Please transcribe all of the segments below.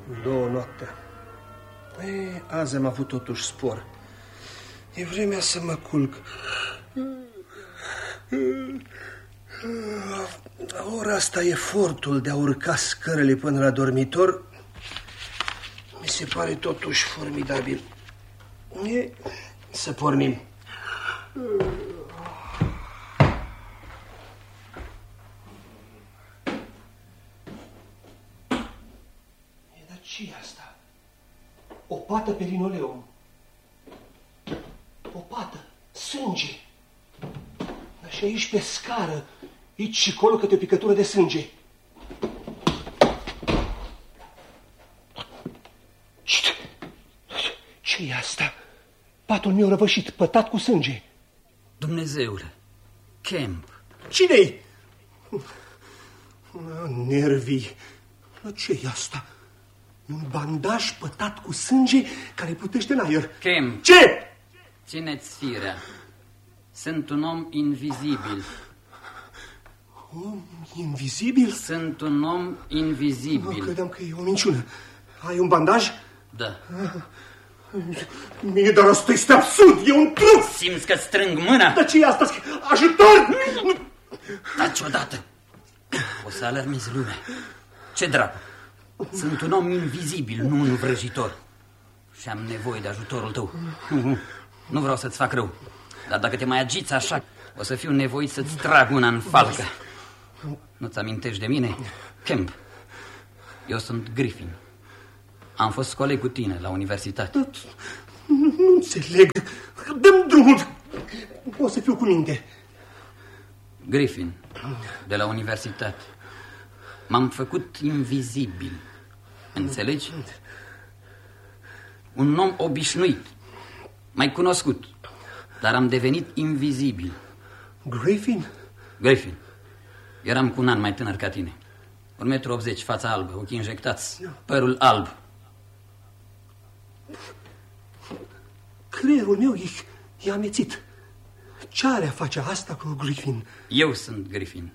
2 noaptea. Azi am avut totuși spor. E vremea să mă culc. La ora asta efortul de a urca scărele până la dormitor mi se pare totuși formidabil. Să pornim. Dar ce-i asta? O pată pe linoleum. O pată, sânge. Dar și aici pe scară, aici și colo câte o picătură de sânge. Ce-i asta? Patul meu răvășit, pătat cu sânge. Dumnezeule, Kemp. Cine-i? Nervii. Ce-i asta? Un bandaj pătat cu sânge care plutește în aer. Kemp. Ce? Țineți firea. Sunt un om invizibil. Om invizibil? Sunt un om invizibil. Credeam că e o minciună. Ai un bandaj? Da. Mie, dar asta este absurd, e un truc! Simți că strâng mâna? Dar ce e asta? Ajutor! Taci odată. O să alarmezi lumea. Ce dracu? Sunt un om invizibil, nu un vrăjitor. Și am nevoie de ajutorul tău. Nu vreau să-ți fac rău. Dar dacă te mai agiți așa, o să fiu nevoit să-ți trag una în falcă. Nu-ți amintești de mine? Kemp. Eu sunt Griffin. Am fost coleg cu tine la universitate. Nu înțeleg. Dă-mi drumul. O să fiu cu minte. Griffin, de la universitate. M-am făcut invizibil. Înțelegi? Un om obișnuit, mai cunoscut, dar am devenit invizibil. Griffin? Griffin. Eram cu un an mai tânăr ca tine. 1,80 m, fața albă, ochii injectați, părul alb. Creierul meu e amețit. Ce are a face asta cu Griffin? Eu sunt Griffin.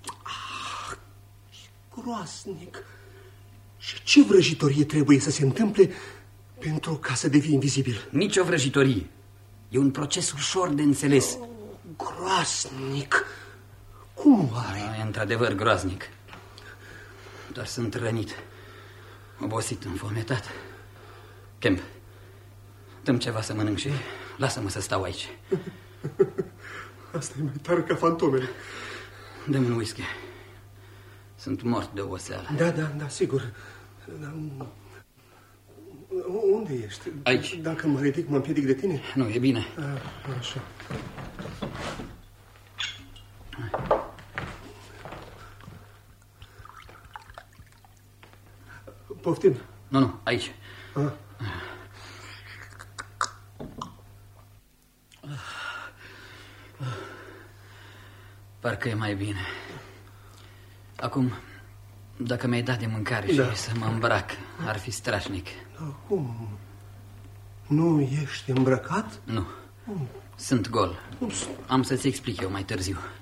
Groasnic. Și ce vrăjitorie trebuie să se întâmple pentru ca să devii invizibil? Nici o vrăjitorie. E un proces ușor de înțeles. Groasnic. Cum oare? E într-adevăr groaznic. Doar sunt rănit, obosit, înfometat. Kemp, dă-mi ceva să mănânc și lasă-mă să stau aici. Asta e mai tare ca fantomele. Dă-mi un whisky. Sunt mort de oboseală. Da, sigur. Unde ești? Aici. Dacă mă ridic, mă împiedic de tine? Nu, e bine. Așa. Poftim. Nu, aici. Parcă e mai bine. Acum, dacă mi-ai dat de mâncare și să mă îmbrac, ar fi strașnic. Cum? Nu ești îmbrăcat? Nu. Sunt gol. Am să-ți explic eu mai târziu.